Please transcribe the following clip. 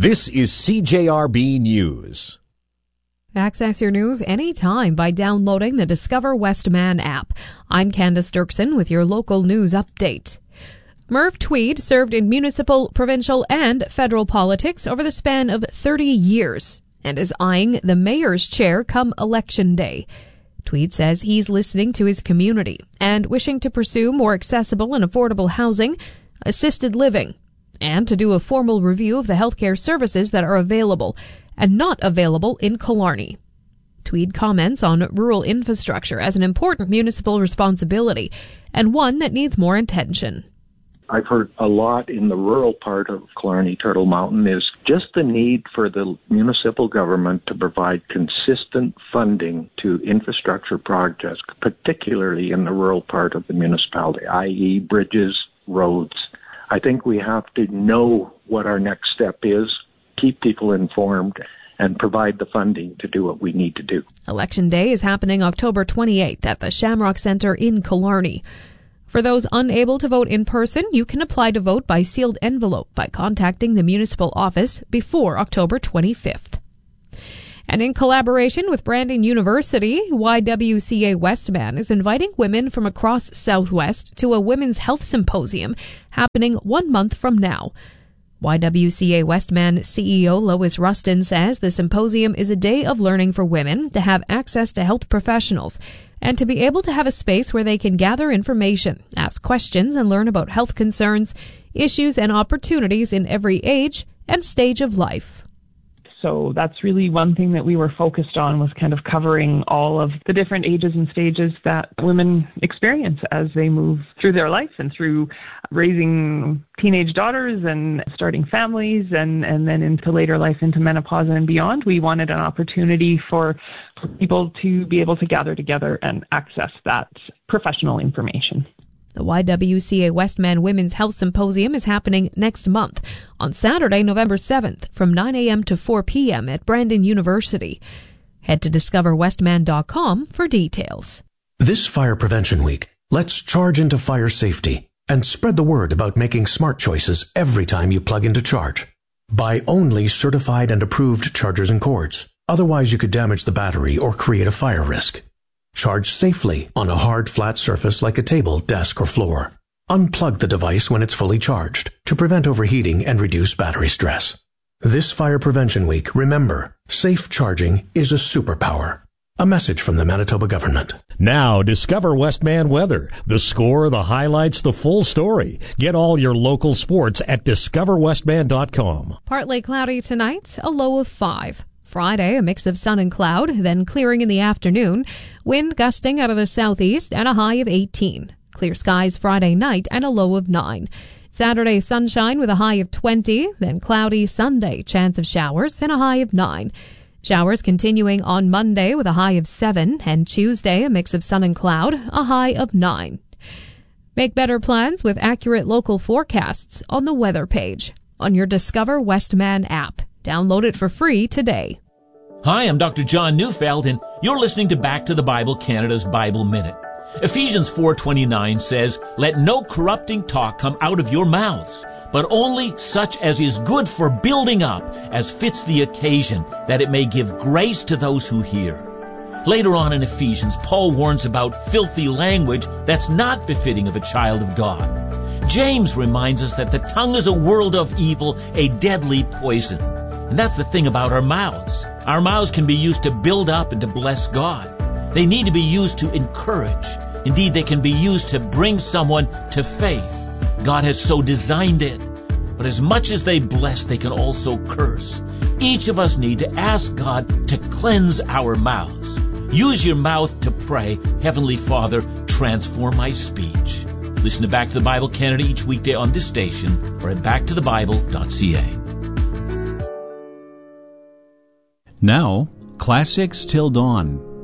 This is CJRB News. Access your news anytime by downloading the Discover Westman app. I'm Candace Dirksen with your local news update. Merv Tweed served in municipal, provincial, and federal politics over the span of 30 years and is eyeing the mayor's chair come Election Day. Tweed says he's listening to his community and wishing to pursue more accessible and affordable housing, assisted living, and to do a formal review of the healthcare services that are available and not available in Killarney. Tweed comments on rural infrastructure as an important municipal responsibility and one that needs more attention. I've heard a lot in the rural part of Killarney Turtle Mountain is just the need for the municipal government to provide consistent funding to infrastructure projects, particularly in the rural part of the municipality, i.e. bridges, roads. I think we have to know what our next step is, keep people informed, and provide the funding to do what we need to do. Election Day is happening October 28th at the Shamrock Centre in Killarney. For those unable to vote in person, you can apply to vote by sealed envelope by contacting the municipal office before October 25th. And in collaboration with Brandon University, YWCA Westman is inviting women from across Southwest to a women's health symposium happening 1 month from now. YWCA Westman CEO Lois Rustin says the symposium is a day of learning for women to have access to health professionals and to be able to have a space where they can gather information, ask questions, and learn about health concerns, issues, and opportunities in every age and stage of life. So that's really one thing that we were focused on, was kind of covering all of the different ages and stages that women experience as they move through their life and through raising teenage daughters and starting families and then into later life, into menopause and beyond. We wanted an opportunity for people to be able to gather together and access that professional information. The YWCA Westman Women's Health Symposium is happening next month on Saturday, November 7th from 9 a.m. to 4 p.m. at Brandon University. Head to discoverwestman.com for details. This Fire Prevention Week, let's charge into fire safety and spread the word about making smart choices every time you plug in to charge. Buy only certified and approved chargers and cords. Otherwise, you could damage the battery or create a fire risk. Charge safely on a hard, flat surface like a table, desk, or floor. Unplug the device when it's fully charged to prevent overheating and reduce battery stress. This Fire Prevention Week, remember, safe charging is a superpower. A message from the Manitoba government. Now, discover Westman weather. The score, the highlights, the full story. Get all your local sports at discoverwestman.com. Partly cloudy tonight, a low of 5. Friday, a mix of sun and cloud, then clearing in the afternoon. Wind gusting out of the southeast and a high of 18. Clear skies Friday night and a low of 9. Saturday, sunshine with a high of 20. Then cloudy Sunday, chance of showers and a high of 9. Showers continuing on Monday with a high of 7. And Tuesday, a mix of sun and cloud, a high of 9. Make better plans with accurate local forecasts on the weather page on your Discover Westman app. Download it for free today. Hi, I'm Dr. John Neufeld, and you're listening to Back to the Bible, Canada's Bible Minute. Ephesians 4:29 says, "Let no corrupting talk come out of your mouths, but only such as is good for building up, as fits the occasion, that it may give grace to those who hear." Later on in Ephesians, Paul warns about filthy language that's not befitting of a child of God. James reminds us that the tongue is a world of evil, a deadly poison. And that's the thing about our mouths. Our mouths can be used to build up and to bless God. They need to be used to encourage. Indeed, they can be used to bring someone to faith. God has so designed it. But as much as they bless, they can also curse. Each of us need to ask God to cleanse our mouths. Use your mouth to pray, "Heavenly Father, transform my speech." Listen to Back to the Bible Canada each weekday on this station or at backtothebible.ca. Now, Classics Till Dawn.